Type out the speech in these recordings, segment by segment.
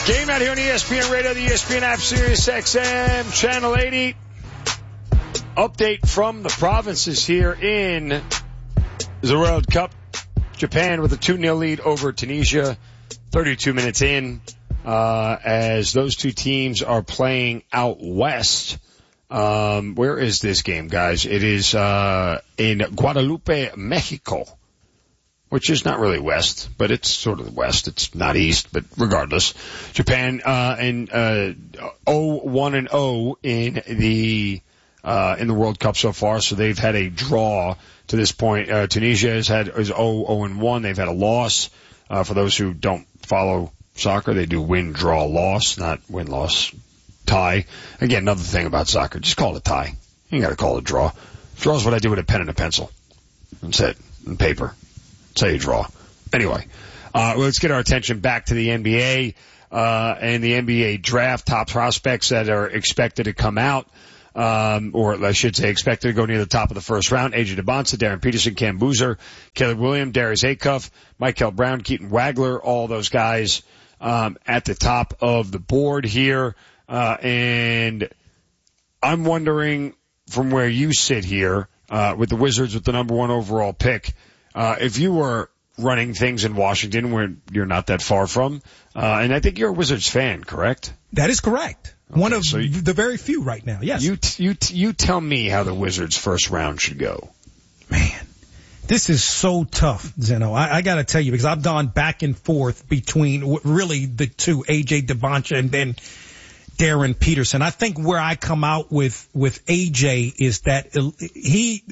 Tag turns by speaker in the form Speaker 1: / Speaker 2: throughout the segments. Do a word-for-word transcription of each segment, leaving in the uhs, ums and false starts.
Speaker 1: Game out here on E S P N Radio, the E S P N app, Sirius X M, Channel eighty. Update from the provinces here in the World Cup. Japan with a two nil lead over Tunisia, thirty-two minutes in, uh, as those two teams are playing out west. Um, where is this game, guys? It is, uh, in Guadalupe, Mexico, which is not really west, but it's sort of the west. It's not east, but regardless. Japan, uh, in, uh, oh one and oh in the, uh, in the World Cup so far. So they've had a draw to this point. Uh, Tunisia has had, is oh oh and one. They've had a loss. Uh, for those who don't follow soccer, they do win, draw, loss, not win, loss, tie. Again, another thing about soccer, just call it a tie. You ain't gotta call it a draw. Draw is what I do with a pen and a pencil. That's it. And paper. That's how you draw. Anyway, uh, let's get our attention back to the N B A, uh, and the N B A draft. Top prospects that are expected to come out, um, or I should say expected to go near the top of the first round. A J Debonsa, Darren Peterson, Cam Boozer, Caleb Williams, Darius Acuff, Michael Brown, Keaton Wagler, all those guys, um, at the top of the board here. Uh, and I'm wondering from where you sit here, uh, with the Wizards with the number one overall pick, uh, if you were running things in Washington where you're not that far from, uh, and I think you're a Wizards fan, correct?
Speaker 2: That is correct. Okay, One of
Speaker 1: so you,
Speaker 2: the very few right now, yes.
Speaker 1: You, t- you, t- you tell me how the Wizards first round should go.
Speaker 2: Man, this is so tough, Zeno. I, I gotta tell you, because I've gone back and forth between really the two, A J Debonsa and then Darren Peterson. I think where I come out with, with A J is that he,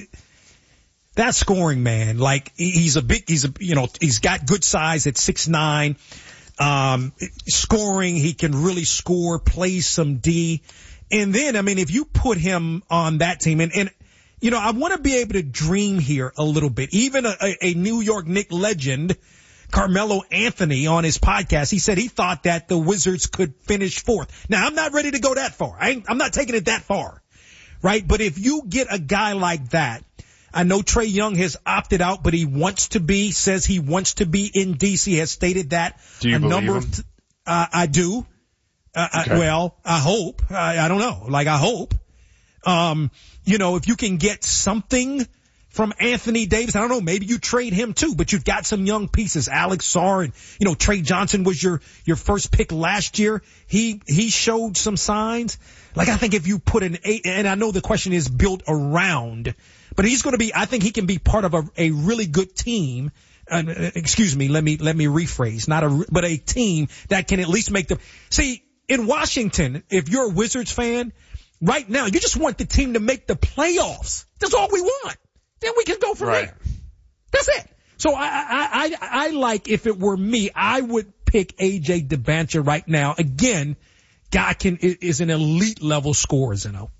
Speaker 2: that scoring man, like he's a big, he's a, you know, he's got good size at six nine, um, scoring, he can really score, plays some D. And then, I mean, if you put him on that team and, and, you know, I want to be able to dream here a little bit. Even a, a New York Knicks legend, Carmelo Anthony, on his podcast, he said he thought that the Wizards could finish fourth. Now, I'm not ready to go that far. I ain't, I'm not taking it that far, right? But if you get a guy like that, I know Trae Young has opted out, but he wants to be, says he wants to be in D C, has stated that.
Speaker 1: Do you
Speaker 2: a
Speaker 1: believe
Speaker 2: number
Speaker 1: him?
Speaker 2: Of t- uh, I do. Uh,
Speaker 1: okay.
Speaker 2: I, well, I hope. I, I don't know. Like, I hope. Um, you know, if you can get something from Anthony Davis, I don't know, maybe you trade him too, but you've got some young pieces. Alex Sarr and, you know, Trey Johnson was your, your first pick last year. He, he showed some signs. Like, I think if you put an eight, and I know the question is built around, but he's going to be, I think he can be part of a, a really good team. Uh, excuse me, let me, let me rephrase, not a, but a team that can at least make the, see, in Washington, if you're a Wizards fan, right now, you just want the team to make the playoffs. That's all we want. Then we can go from
Speaker 1: right.
Speaker 2: there. That's it. So I, I, I, I like, if it were me, I would pick A J Debonsa right now. Again, guy can, is an elite level scorer, you know.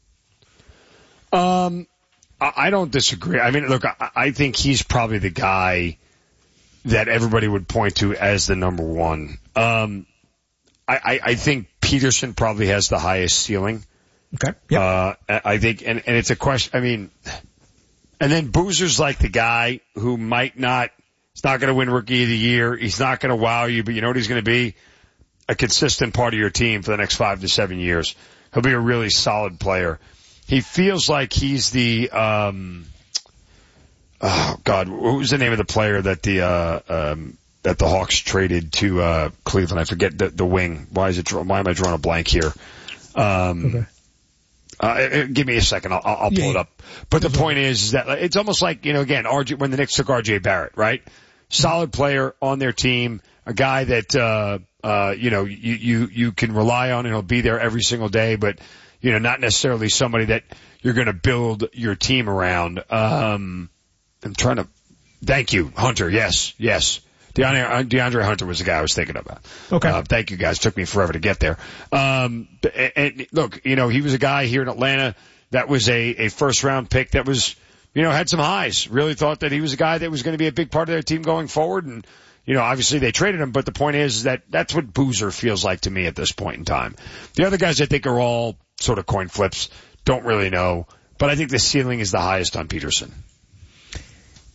Speaker 1: Um, I don't disagree. I mean, look, I, I think he's probably the guy that everybody would point to as the number one. Um, I, I, I think Peterson probably has the highest ceiling.
Speaker 2: Okay. Yep.
Speaker 1: Uh, I think, and, and it's a question, I mean, and then Boozer's like the guy who might not, he's not going to win Rookie of the Year. He's not going to wow you, but you know what he's going to be? A consistent part of your team for the next five to seven years. He'll be a really solid player. He feels like he's the, um, oh God, what was the name of the player that the, uh, um, that the Hawks traded to, uh, Cleveland? I forget the, the wing. Why is it, why am I drawing a blank here? Um, okay. Uh, give me a second. I'll, I'll pull yeah, it up. But the point is, is that it's almost like, you know, again, R J, when the Knicks took R J Barrett, right? Solid player on their team, a guy that, uh, uh, you know, you, you, you can rely on and he'll be there every single day, but, you know, not necessarily somebody that you're going to build your team around. Um, I'm trying to, thank you, Hunter. Yes, yes. DeAndre, DeAndre Hunter was the guy I was thinking about.
Speaker 2: Okay.
Speaker 1: Uh, thank you guys. It took me forever to get there. Um, and, and look, you know, he was a guy here in Atlanta that was a, a first round pick that was, you know, had some highs. Really thought that he was a guy that was going to be a big part of their team going forward. And, you know, obviously they traded him, but the point is, is that that's what Boozer feels like to me at this point in time. The other guys I think are all sort of coin flips. Don't really know. But I think the ceiling is the highest on Peterson.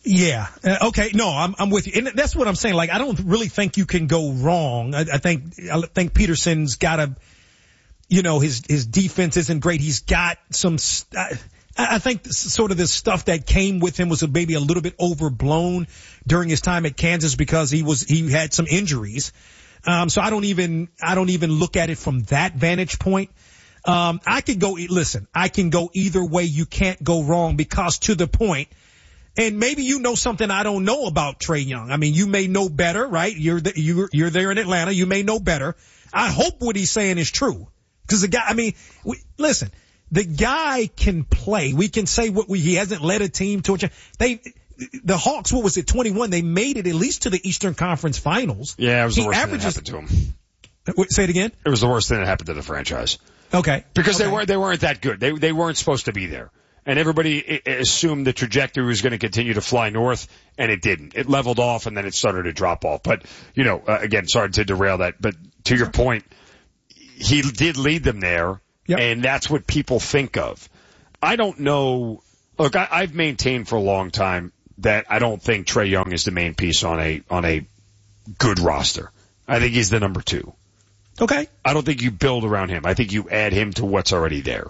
Speaker 2: Yeah. Uh, okay. No, I'm I'm with you, and that's what I'm saying. Like, I don't really think you can go wrong. I, I think I think Peterson's got a, you know, his his defense isn't great. He's got some. I, I think sort of the stuff that came with him was maybe a little bit overblown during his time at Kansas because he was he had some injuries. Um, so I don't even I don't even look at it from that vantage point. Um, I could go. Listen, I can go either way. You can't go wrong because to the point. And maybe you know something I don't know about Trae Young. I mean, you may know better, right? You're the, you're you're there in Atlanta. You may know better. I hope what he's saying is true. Because the guy, I mean, we, listen, the guy can play. We can say what we, he hasn't led a team to a, they, the Hawks, what was it, twenty-one? They made it at least to the Eastern Conference Finals.
Speaker 1: Yeah, it was the
Speaker 2: he
Speaker 1: worst
Speaker 2: averages,
Speaker 1: thing that happened to him.
Speaker 2: Wait, say it again?
Speaker 1: It was the worst thing that happened to the franchise.
Speaker 2: Okay.
Speaker 1: Because
Speaker 2: okay.
Speaker 1: they weren't, they weren't that good. They, they weren't supposed to be there. And everybody assumed the trajectory was going to continue to fly north, and it didn't. It leveled off, and then it started to drop off. But, you know, uh, again, sorry to derail that, but to your point, he did lead them there, yep. And that's what people think of. I don't know. Look, I, I've maintained for a long time that I don't think Trae Young is the main piece on a on a good roster. I think he's the number two.
Speaker 2: Okay.
Speaker 1: I don't think you build around him. I think you add him to what's already there.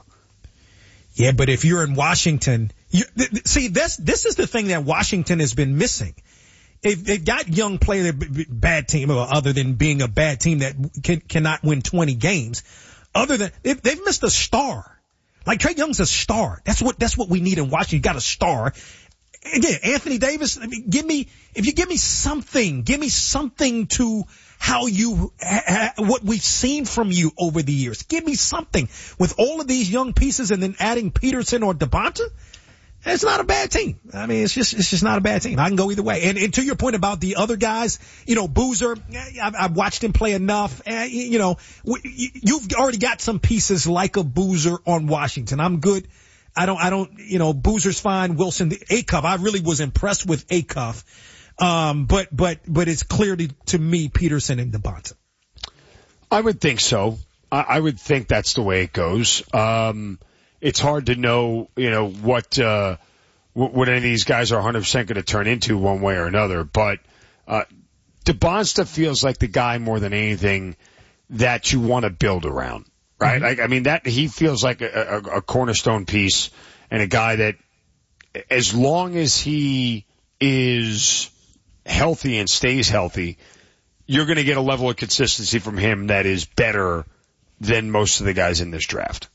Speaker 2: Yeah, but if you're in Washington, you, th- th- see, this this is the thing that Washington has been missing. They've, they've got young players, bad team, or other than being a bad team that can, cannot win twenty games. Other than they've, they've missed a star. Like Trae Young's a star. That's what that's what we need in Washington. You got a star. Again, Anthony Davis. I mean, give me if you give me something, give me something to how you ha, what we've seen from you over the years. Give me something with all of these young pieces, and then adding Peterson or DeBonta. It's not a bad team. I mean, it's just it's just not a bad team. I can go either way. And, and to your point about the other guys, you know, Boozer, I've, I've watched him play enough. Uh, you know, you've already got some pieces like a Boozer on Washington. I'm good. I don't, I don't, you know, Boozer's fine. Wilson, Acuff, I really was impressed with Acuff. Um, but, but, but it's clear to, to me, Peterson and DeBonta.
Speaker 1: I would think so. I, I would think that's the way it goes. Um, it's hard to know, you know, what, uh, what, what any of these guys are one hundred percent going to turn into one way or another. But, uh, DeBonta feels like the guy more than anything that you want to build around. Right? Mm-hmm. Like, I mean, that, he feels like a, a, a cornerstone piece and a guy that as long as he is healthy and stays healthy, you're going to get a level of consistency from him that is better than most of the guys in this draft.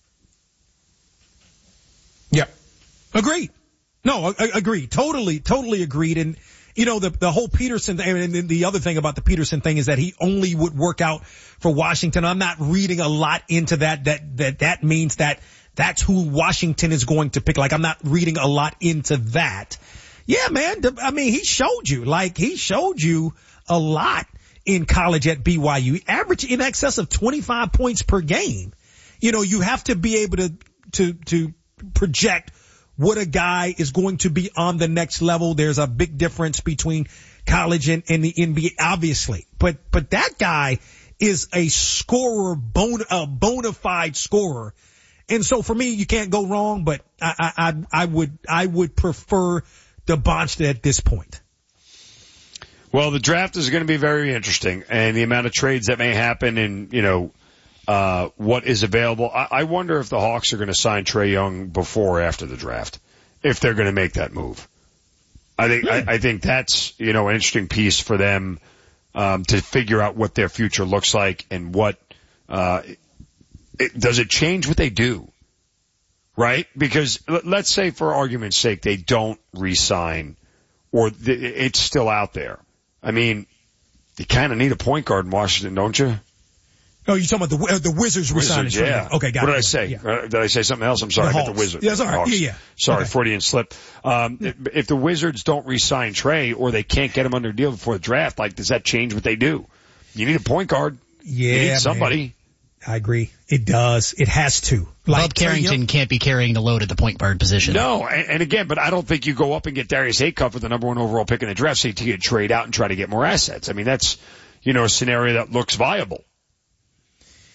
Speaker 2: Yeah. Agreed. No, I, I agree. Totally, totally agreed. And, you know, the, the whole Peterson thing, and the other thing about the Peterson thing is that he only would work out for Washington. I'm not reading a lot into that, that, that, that means that that's who Washington is going to pick. Like, I'm not reading a lot into that. Yeah, man. I mean, he showed you, like, he showed you a lot in college at B Y U. Average in excess of twenty-five points per game. You know, you have to be able to, to, to project what a guy is going to be on the next level. There's a big difference between college and, and the N B A, obviously. But, but that guy is a scorer, bona, a bona fide scorer. And so for me, you can't go wrong, but I, I, I would, I would prefer DeBonta at this point.
Speaker 1: Well, the draft is going to be very interesting, and the amount of trades that may happen and, you know, uh, what is available. I, I wonder if the Hawks are going to sign Trae Young before or after the draft, if they're going to make that move. I think, I, I think that's, you know, an interesting piece for them, um, to figure out what their future looks like and what, uh, it, does it change what they do? Right? Because let's say for argument's sake, they don't re-sign or th- it's still out there. I mean, you kind of need a point guard in Washington, don't you?
Speaker 2: Oh, you're talking about the uh, the Wizards resigning?
Speaker 1: Yeah.
Speaker 2: Okay, got
Speaker 1: what
Speaker 2: it.
Speaker 1: What did I say?
Speaker 2: Yeah.
Speaker 1: Uh, did I say something else? I'm sorry.
Speaker 2: The
Speaker 1: I meant the Wizards.
Speaker 2: Yeah, sorry.
Speaker 1: Hawks.
Speaker 2: Yeah, yeah.
Speaker 1: Sorry,
Speaker 2: okay.
Speaker 1: Freudian slip. Um, yeah. If the Wizards don't re-sign Trae or they can't get him under deal before the draft, like, does that change what they do? You need a point guard.
Speaker 2: Yeah,
Speaker 1: you need somebody.
Speaker 2: Man. I agree. It does. It has to.
Speaker 3: Like Bob Carrington can't be carrying the load at the point guard position.
Speaker 1: No, and, and again, but I don't think you go up and get Darius Acuff with the number one overall pick in the draft so you can trade out and try to get more assets. I mean, that's, you know, a scenario that looks viable.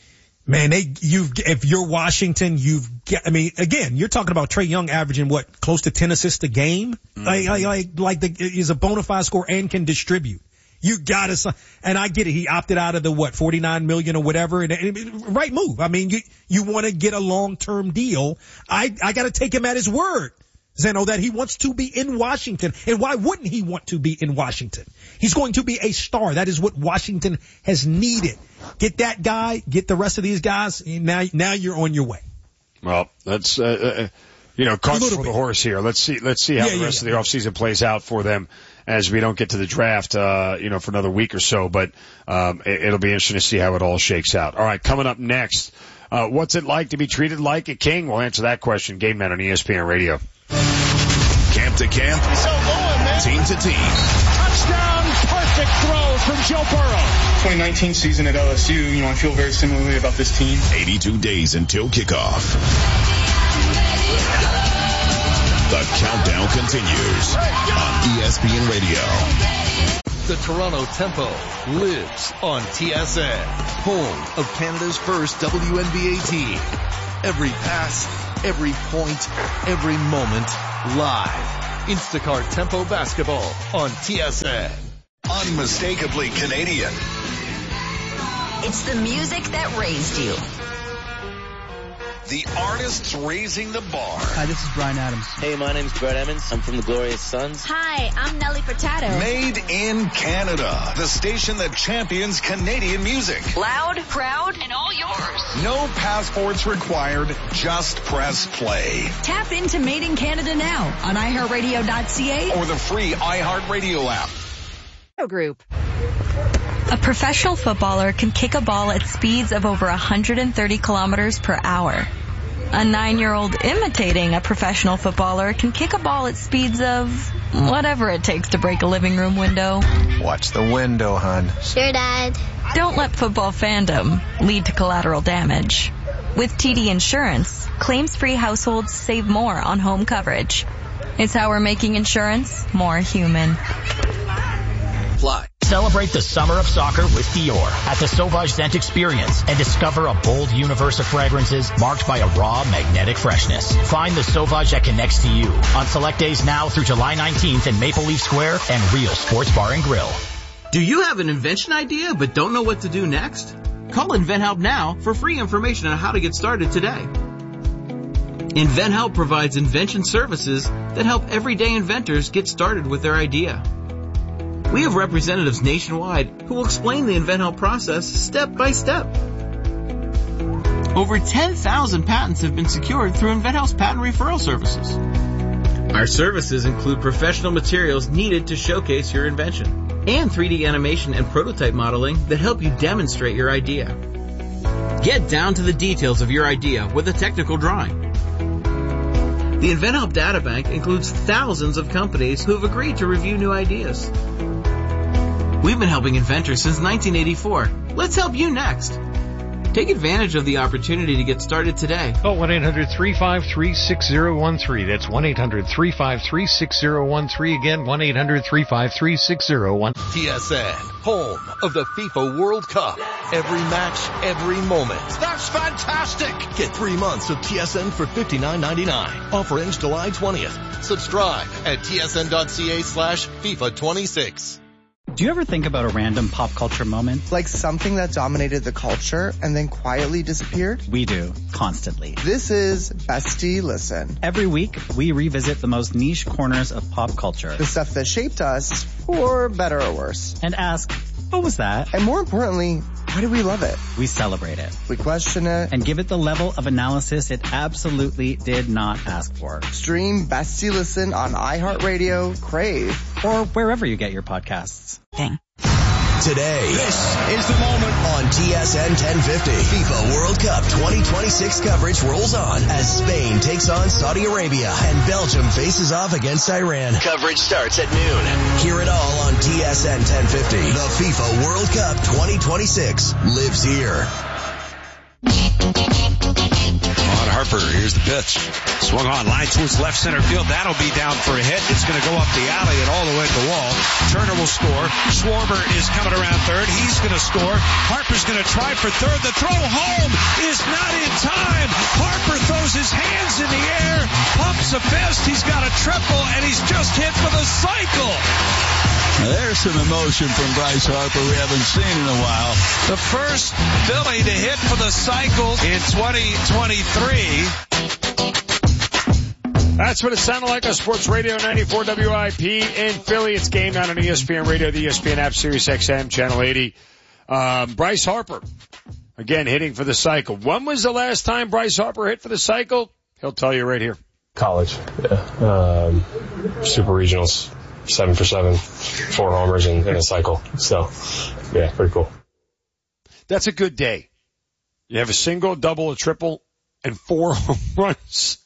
Speaker 2: Man, they, you've, if you're Washington, you've got, I mean, again, you're talking about Trae Young averaging what, close to ten assists a game? Mm-hmm. Like, like, like, like the, is a bona fide scorer and can distribute. You gotta, and I get it. He opted out of the what, forty-nine million or whatever. And, and right move. I mean, you, you want to get a long-term deal. I, I gotta take him at his word, Zeno, that he wants to be in Washington. And why wouldn't he want to be in Washington? He's going to be a star. That is what Washington has needed. Get that guy, get the rest of these guys, and now, now you're on your way.
Speaker 1: Well, that's, uh, uh you know, carts for the horse here. Let's see, let's see how yeah, the rest yeah, yeah. of the offseason plays out for them as we don't get to the draft, uh, you know, for another week or so. But, um, it, it'll be interesting to see how it all shakes out. All right, coming up next, uh, what's it like to be treated like a king? We'll answer that question. Game Man on E S P N Radio.
Speaker 4: Camp to camp, so going, man. Team to team.
Speaker 5: Touchdown, perfect throw from Joe Burrow.
Speaker 6: twenty nineteen season at L S U, you know, I feel very similarly about this team.
Speaker 4: eighty-two days until kickoff. The countdown continues on E S P N Radio.
Speaker 7: The Toronto Tempo lives on T S N, home of Canada's first W N B A team. Every pass, every point, every moment, live. Instacart Tempo Basketball on T S N.
Speaker 4: Unmistakably Canadian.
Speaker 8: It's the music that raised you.
Speaker 4: The artists raising the bar.
Speaker 9: Hi, this is Bryan Adams.
Speaker 10: Hey, my name's Brett Emmons. I'm from the Glorious Sons.
Speaker 8: Hi, I'm Nelly Furtado.
Speaker 4: Made in Canada. The station that champions Canadian music.
Speaker 8: Loud, proud, and all yours.
Speaker 4: No passports required. Just press play.
Speaker 8: Tap into Made in Canada now on i heart radio dot c a
Speaker 4: or the free iHeartRadio app.
Speaker 8: Group.
Speaker 11: A professional footballer can kick a ball at speeds of over one hundred thirty kilometers per hour. A nine-year-old imitating a professional footballer can kick a ball at speeds of whatever it takes to break a living room window.
Speaker 12: Watch the window, hon.
Speaker 13: Sure, Dad.
Speaker 11: Don't let football fandom lead to collateral damage. With T D Insurance, claims-free households save more on home coverage. It's how we're making insurance more human.
Speaker 14: Fly. Celebrate the summer of soccer with Dior at the Sauvage Scent Experience and discover a bold universe of fragrances marked by a raw, magnetic freshness. Find the Sauvage that connects to you on select days now through July nineteenth in Maple Leaf Square and Real Sports Bar and Grill.
Speaker 15: Do you have an invention idea but don't know what to do next? Call InventHelp now for free information on how to get started today. InventHelp provides invention services that help everyday inventors get started with their idea. We have representatives nationwide who will explain the InventHelp process step by step. Over ten thousand patents have been secured through InventHelp's patent referral services. Our services include professional materials needed to showcase your invention and three D animation and prototype modeling that help you demonstrate your idea. Get down to the details of your idea with a technical drawing. The InventHelp Databank includes thousands of companies who have agreed to review new ideas. We've been helping inventors since nineteen eighty-four. Let's help you next. Take advantage of the opportunity to get started today.
Speaker 16: Call one eight hundred three five three six zero one three. That's one eight hundred three five three six zero one three. Again, one eight hundred three five three six zero one three.
Speaker 7: T S N, home of the FIFA World Cup. Every match, every moment.
Speaker 4: That's fantastic.
Speaker 7: Get three months of T S N for fifty-nine ninety-nine. Offer ends July twentieth. Subscribe at tsn.ca slash FIFA 26.
Speaker 17: Do you ever think about a random pop culture moment?
Speaker 18: Like something that dominated the culture and then quietly disappeared?
Speaker 17: We do, constantly.
Speaker 18: This is Bestie Listen.
Speaker 17: Every week, we revisit the most niche corners of pop culture.
Speaker 18: The stuff that shaped us, for better or worse.
Speaker 17: And ask, what was that?
Speaker 18: And more importantly, why do we love it?
Speaker 17: We celebrate it.
Speaker 18: We question it.
Speaker 17: And give it the level of analysis it absolutely did not ask for.
Speaker 18: Stream Bestie Listen on iHeartRadio, Crave,
Speaker 17: or wherever you get your podcasts.
Speaker 11: Dang.
Speaker 4: Today, this is the moment on T S N ten fifty. FIFA World Cup twenty twenty-six coverage rolls on as Spain takes on Saudi Arabia and Belgium faces off against Iran. Coverage starts at noon. Hear it all on T S N ten fifty. The FIFA World Cup twenty twenty-six lives here.
Speaker 9: Harper, here's the pitch. Swung on, line towards left center field. That'll be down for a hit. It's going to go up the alley and all the way to the wall. Turner will score. Schwarber is coming around third. He's going to score. Harper's going to try for third. The throw home is not in time. Harper throws his hands in the air, pumps a fist. He's got a triple, and he's just hit for the cycle.
Speaker 13: There's some emotion from Bryce Harper we haven't seen in a while.
Speaker 9: The first Philly to hit for the cycle in twenty twenty-three.
Speaker 1: That's what it sounded like on Sports Radio ninety-four W I P in Philly. It's Game Night on E S P N Radio, the E S P N app, Sirius X M, Channel eighty. Um, Bryce Harper, again, hitting for the cycle. When was the last time Bryce Harper hit for the cycle? He'll tell you right here.
Speaker 19: College, yeah. Um, Super Regionals, seven for seven, four homers in, in a cycle. So, yeah, pretty cool.
Speaker 1: That's a good day. You have a single, double, a triple, and four home runs.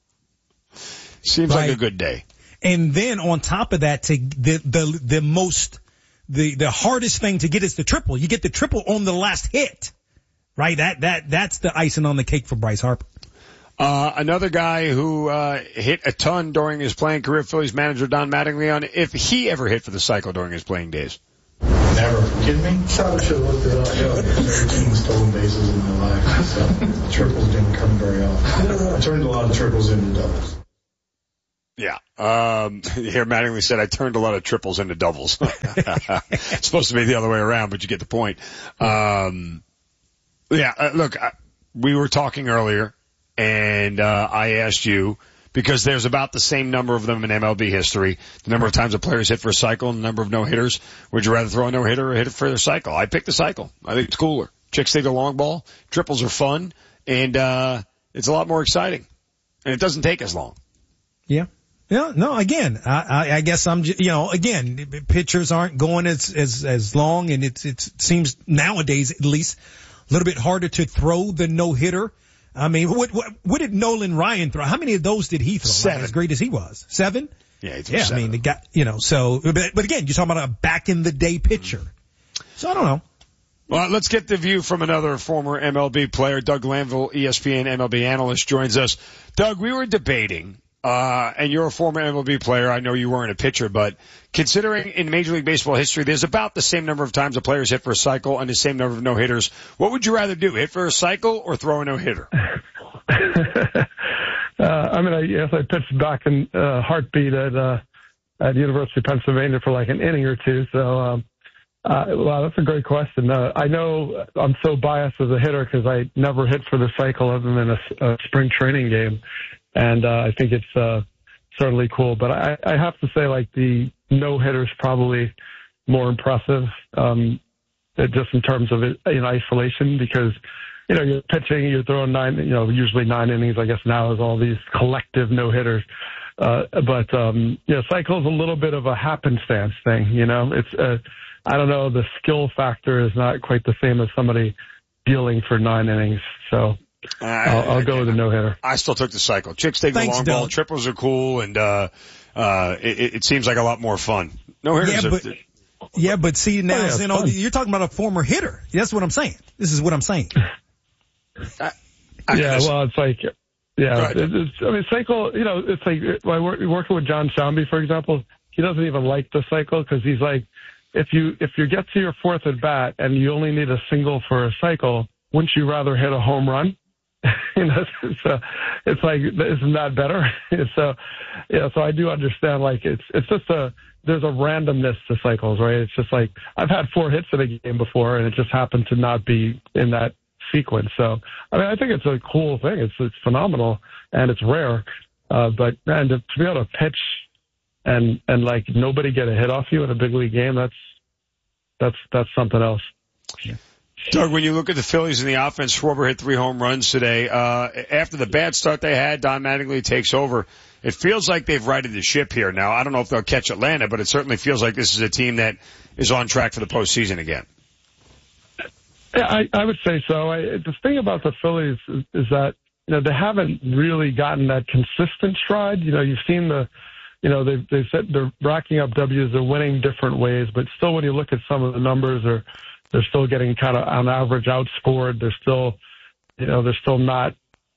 Speaker 1: Seems right. like a good day.
Speaker 2: And then on top of that, to the the the most the the hardest thing to get is the triple. You get the triple on the last hit, right? That that that's the icing on the cake for Bryce Harper.
Speaker 1: Uh, another guy who uh hit a ton during his playing career, Phillies manager Don Mattingly, on if he ever hit for the cycle during his playing days.
Speaker 20: Never. Kidding me? Probably should have looked it up. Yeah, thirteen stolen bases in my life, so triples didn't come very often. I turned a lot of triples into doubles.
Speaker 1: Yeah. Um, here Mattingly said, I turned a lot of triples into doubles. It's supposed to be the other way around, but you get the point. Um, yeah, uh, look, I, we were talking earlier, and uh, I asked you, because there's about the same number of them in M L B history, the number of times a player's hit for a cycle and the number of no-hitters. Would you rather throw a no-hitter or hit it for the cycle? I picked the cycle. I think it's cooler. Chicks take the long ball. Triples are fun, and uh, it's a lot more exciting. And it doesn't take as long.
Speaker 2: Yeah. Yeah, no, again, I, I, I guess I'm, you know, again, pitchers aren't going as, as, as long, and it's, it's, it seems nowadays at least a little bit harder to throw the no-hitter. I mean, what, what, what did Nolan Ryan throw? How many of those did he throw?
Speaker 1: Seven.
Speaker 2: Like, as great as he was. Seven?
Speaker 1: Yeah, he threw
Speaker 2: yeah,
Speaker 1: seven.
Speaker 2: I mean, the guy, you know, so, but, but again, you're talking about a back-in-the-day pitcher. So I don't know.
Speaker 1: Well, let's get the view from another former M L B player. Doug Lanville, E S P N M L B analyst, joins us. Doug, we were debating, Uh, and you're a former M L B player. I know you weren't a pitcher, but considering in Major League Baseball history, there's about the same number of times a player's hit for a cycle and the same number of no-hitters. What would you rather do, hit for a cycle or throw a no-hitter?
Speaker 20: uh, I mean, I guess I pitched back in uh, heartbeat at uh, at University of Pennsylvania for like an inning or two. So, um, uh, wow, that's a great question. Uh, I know I'm so biased as a hitter because I never hit for the cycle other than a, a spring training game. And, uh, I think it's, uh, certainly cool, but I, I have to say, like, the no-hitter's probably more impressive, um, just in terms of it in isolation, because, you know, you're pitching, you're throwing nine, you know, usually nine innings, I guess now is all these collective no-hitters. Uh, but, um, you know, cycle's a little bit of a happenstance thing, you know, it's, uh, I don't know, the skill factor is not quite the same as somebody dealing for nine innings, so. Uh, I'll, I'll go with a no-hitter.
Speaker 1: I still took the cycle. Chicks take
Speaker 2: Thanks,
Speaker 1: the long
Speaker 2: Doug.
Speaker 1: ball. Triples are cool, and uh, uh, it, it seems like a lot more fun. No-hitters
Speaker 2: yeah, but,
Speaker 1: are...
Speaker 2: Yeah, but see, now,
Speaker 20: oh, yeah,
Speaker 2: you know,
Speaker 20: fun.
Speaker 2: you're talking about a former hitter. That's what I'm saying. This is what I'm saying.
Speaker 1: I, I
Speaker 20: yeah, well, it's like, yeah, it, it's, I mean, cycle, you know, it's like, when we're working with John Shambi, for example, he doesn't even like the cycle because he's like, if you, if you get to your fourth at bat and you only need a single for a cycle, wouldn't you rather hit a home run? You know, so it's like, isn't that better? So, yeah, so I do understand, like, it's, it's just a, there's a randomness to cycles, right? It's just like, I've had four hits in a game before and it just happened to not be in that sequence. So, I mean, I think it's a cool thing. It's, it's phenomenal and it's rare. Uh, but man, to, to be able to pitch and, and like nobody get a hit off you in a big league game, that's, that's, that's something else.
Speaker 2: Yeah.
Speaker 1: Doug, when you look at the Phillies in the offense, Schwarber hit three home runs today. Uh, after the bad start they had, Don Mattingly takes over. It feels like they've righted the ship here now. I don't know if they'll catch Atlanta, but it certainly feels like this is a team that is on track for the postseason again.
Speaker 20: Yeah, I, I would say so. I, the thing about the Phillies is, is that, you know, they haven't really gotten that consistent stride. You know, you've seen the, you know, they've, they've said they're racking up W's, they're winning different ways, but still when you look at some of the numbers, they're, they're still getting kind of on average outscored. They're still, you know, they're still not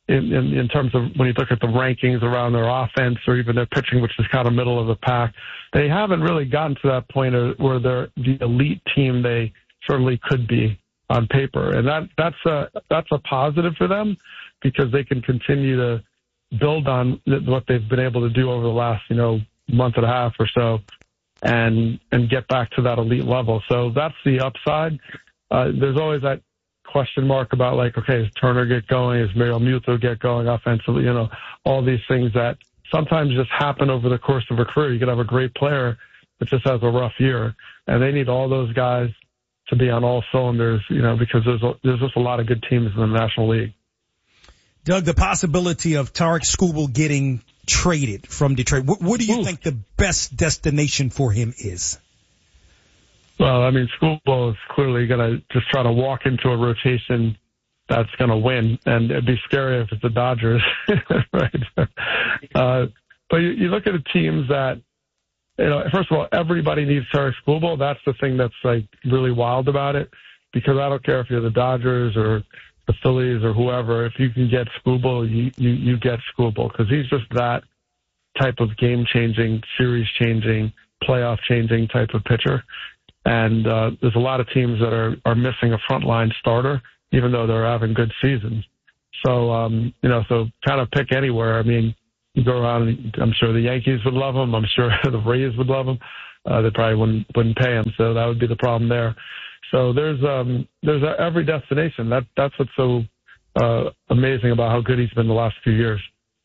Speaker 20: in, in, in terms of when you look at the rankings around their offense or even their pitching, which is kind of middle of the pack, they haven't really gotten to that point where they're the elite team they certainly could be on paper. And that, that's a, that's a positive for them because they can continue to build on what they've been able to do over the last, you know, month and a half or so and, and get back to that elite level. So that's the upside. Uh, there's always that question mark about like, okay, does Turner get going? Does Mario Muto get going offensively? You know, all these things that sometimes just happen over the course of a career. You could have a great player that just has a rough year, and they need all those guys to be on all cylinders, you know, because there's a, there's just a lot of good teams in the National League.
Speaker 2: Doug, the possibility of Tarik Skubal getting traded from Detroit, what, what do you Ooh. think the best destination for him is?
Speaker 20: Well, I mean, Skubal is clearly going to just try to walk into a rotation that's going to win, and it'd be scary if it's the Dodgers, right? Uh, but you, you look at the teams that, you know, first of all, everybody needs Tarik Skubal. That's the thing that's like really wild about it, because I don't care if you're the Dodgers or the Phillies or whoever. If you can get Skubal, you you, you get Skubal because he's just that type of game-changing, series-changing, playoff-changing type of pitcher. And uh, there's a lot of teams that are, are missing a frontline starter, even though they're having good seasons. So, um, you know, so kind of pick anywhere. I mean, you go around, and I'm sure the Yankees would love him. I'm sure the Rays would love him. Uh, they probably wouldn't, wouldn't pay him, so that would be the problem there. So there's um, there's a, every destination. That That's what's so uh, amazing about how good he's been the last few years.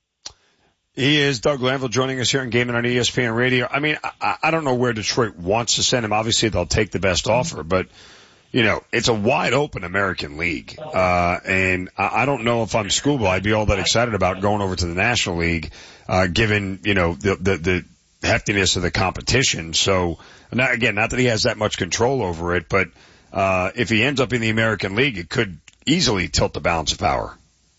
Speaker 1: He is Doug Glanville joining us here in Game on E S P N Radio. I mean, I, I don't know where Detroit wants to send him. Obviously, they'll take the best offer, but, you know, it's a wide open American League. Uh, and I, I don't know if I'm Skubal, I'd be all that excited about going over to the National League, uh, given, you know, the, the, the heftiness of the competition. So, not, again, not that he has that much control over it, but, uh, if he ends up in the American League, it could easily tilt the balance of power.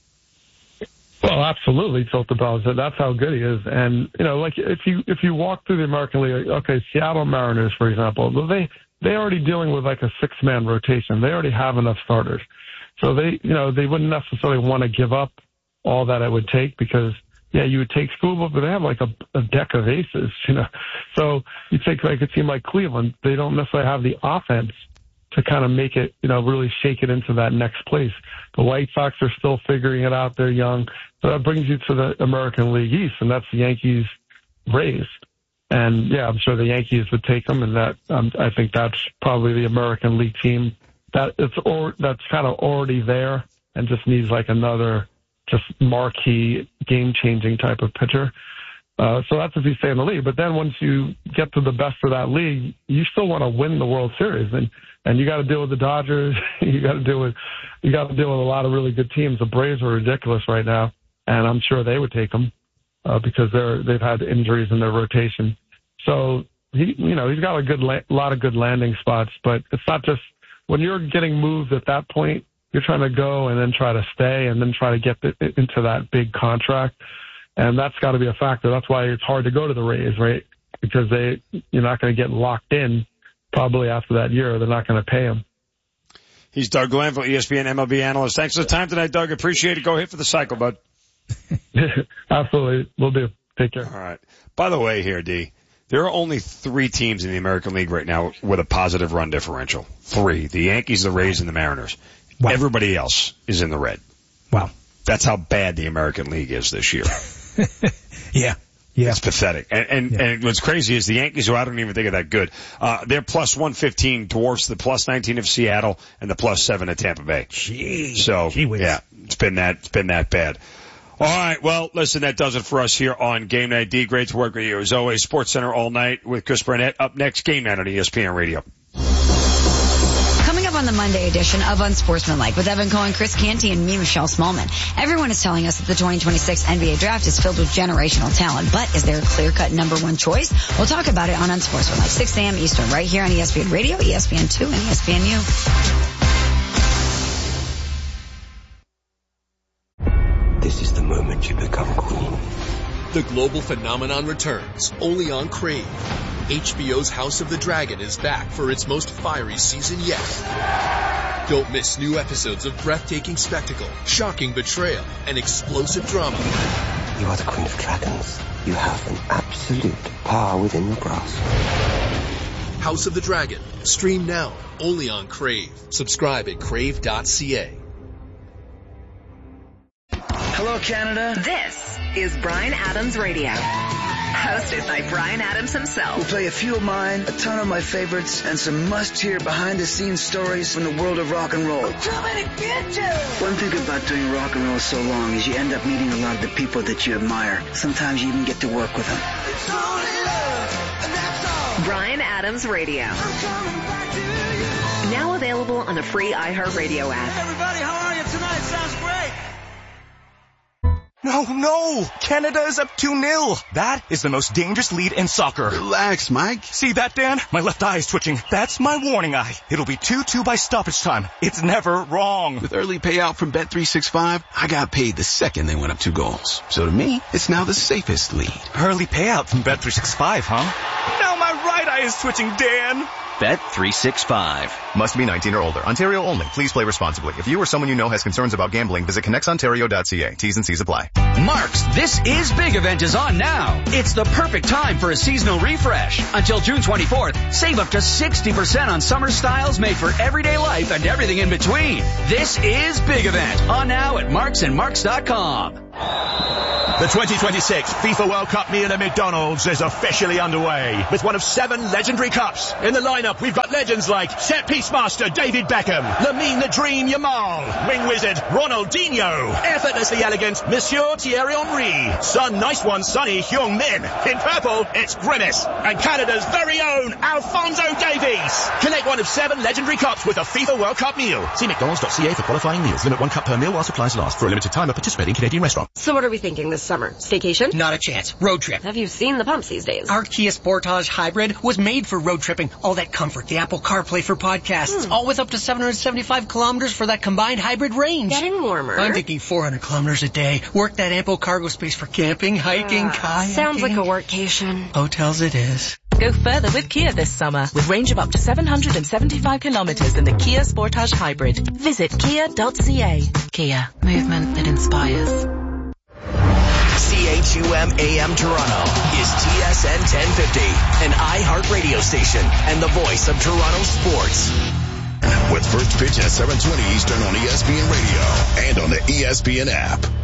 Speaker 20: Well, absolutely tilt the balance. That's how good he is. And, you know, like if you, if you walk through the American League, okay, Seattle Mariners, for example, well, they, they already dealing with like a six man rotation. They already have enough starters. So they, you know, they wouldn't necessarily want to give up all that it would take because, yeah, you would take Skubal, but they have like a, a deck of aces, you know. So you take like a team like Cleveland, they don't necessarily have the offense to kind of make it, you know, really shake it into that next place. The White Sox are still figuring it out. They're young. So that brings you to the American League East, and that's the Yankees Rays. And, yeah, I'm sure the Yankees would take them, and that um, I think that's probably the American League team that it's or, that's kind of already there and just needs like another just marquee, game-changing type of pitcher. Uh, so that's if you stay in the league. But then once you get to the best of that league, you still want to win the World Series. And, and you got to deal with the Dodgers. you got to deal with, you got to deal with a lot of really good teams. The Braves are ridiculous right now, and I'm sure they would take them, uh, because they're, they've had injuries in their rotation. So he, you know, he's got a good, la- lot of good landing spots, but it's not just when you're getting moved at that point, you're trying to go and then try to stay and then try to get the, into that big contract. And that's got to be a factor. That's why it's hard to go to the Rays, right? Because they, you're not going to get locked in probably after that year. They're not going to pay him.
Speaker 1: He's Doug Glanville, E S P N M L B analyst. Thanks for the time tonight, Doug. Appreciate it. Go hit for the cycle, bud.
Speaker 20: Absolutely. We'll do. Take care.
Speaker 1: All right. By the way here, D, there are only three teams in the American League right now with a positive run differential. Three. The Yankees, the Rays, and the Mariners. Wow. Everybody else is in the red.
Speaker 2: Wow.
Speaker 1: That's how bad the American League is this year.
Speaker 2: yeah. Yeah.
Speaker 1: It's pathetic. And, and, yeah. and what's crazy is the Yankees, who I don't even think are that good, uh, they're plus one fifteen dwarfs the plus nineteen of Seattle and the plus seven of Tampa Bay.
Speaker 2: Gee.
Speaker 1: So,
Speaker 2: Gee whiz.
Speaker 1: yeah, it's been that, it's been that bad. All right. Well, listen, that does it for us here on Game Night. D, great to work with you. As always, Sports Center all night with Chris Burnett. Up next, Game Night on E S P N Radio.
Speaker 8: Coming up on the Monday edition of Unsportsmanlike with Evan Cohen, Chris Canty, and me, Michelle Smallman. Everyone is telling us that the twenty twenty-six N B A draft is filled with generational talent, but is there a clear-cut number one choice? We'll talk about it on Unsportsmanlike, six a.m. Eastern, right here on E S P N Radio, E S P N two, and E S P N U.
Speaker 21: This is the moment you become queen.
Speaker 7: The global phenomenon returns, only on Crave. H B O's House of the Dragon is back for its most fiery season yet. Don't miss new episodes of breathtaking spectacle, shocking betrayal, and explosive drama.
Speaker 21: You are the Queen of Dragons. You have an absolute power within your grasp.
Speaker 7: House of the Dragon. Stream now, only on Crave. Subscribe at crave dot c a.
Speaker 3: Hello, Canada.
Speaker 22: This is Bryan Adams Radio. Hosted by Bryan Adams himself.
Speaker 3: We'll play a few of mine, a ton of my favorites, and some must-hear behind-the-scenes stories from the world of rock and roll.
Speaker 22: I'm coming to get you!
Speaker 3: One thing about doing rock and roll so long is you end up meeting a lot of the people that you admire. Sometimes you even get to work with them.
Speaker 22: It's only love, and that's all. Bryan Adams Radio. I'm coming back to you. Now available on the free iHeartRadio app.
Speaker 23: Hey, everybody, how are you tonight? Sounds great.
Speaker 24: No, no! Canada is up two nil. That is the most dangerous lead in soccer.
Speaker 13: Relax, Mike.
Speaker 24: See that, Dan? My left eye is twitching. That's my warning eye. It'll be two two by stoppage time. It's never wrong.
Speaker 13: With early payout from Bet three sixty-five, I got paid the second they went up two goals. So to me, it's now the safest lead.
Speaker 24: Early payout from Bet three sixty-five, huh? Now my right eye is twitching, Dan.
Speaker 25: Bet three sixty-five. Must be nineteen or older. Ontario only. Please play responsibly. If you or someone you know has concerns about gambling, visit connects ontario dot c a. T's and C's apply.
Speaker 26: Mark's This Is Big event is on now. It's the perfect time for a seasonal refresh. Until June twenty-fourth, save up to sixty percent on summer styles made for everyday life and everything in between. This is Big event on now at marks and marks dot com.
Speaker 27: The twenty twenty-six FIFA World Cup meal at McDonald's is officially underway with one of seven legendary cups. In the lineup, we've got legends like Set Piece Master David Beckham, Lamine the Dream Yamal, Wing Wizard Ronaldinho, effortlessly elegant Monsieur Thierry Henry, Sun Nice One Sonny Heung Min. In purple, it's Grimace, and Canada's very own Alphonso Davies. Collect one of seven legendary cups with a FIFA World Cup meal. See mcdonalds dot c a for qualifying meals. Limit one cup per meal while supplies last. For a limited time at participating Canadian restaurant.
Speaker 22: So what are we thinking this summer? Staycation?
Speaker 28: Not a chance. Road trip.
Speaker 22: Have you seen the pumps these days?
Speaker 28: Our Kia Sportage Hybrid was made for road tripping. All that comfort, the Apple CarPlay for podcasts, hmm. all with up to seven hundred seventy-five kilometers for that combined hybrid range.
Speaker 22: Getting warmer.
Speaker 28: I'm thinking four hundred kilometers a day. Work that ample cargo space for camping, hiking, uh, kayaking.
Speaker 22: Sounds like a workcation.
Speaker 28: Hotels it is.
Speaker 29: Go further with Kia this summer with range of up to seven hundred seventy-five kilometers in the Kia Sportage Hybrid. Visit kia dot c a. Kia. Movement that inspires.
Speaker 4: C H U M A M Toronto is T S N ten fifty, an iHeart radio station and the voice of Toronto sports.
Speaker 30: With first pitch at seven twenty Eastern on E S P N Radio and on the E S P N app.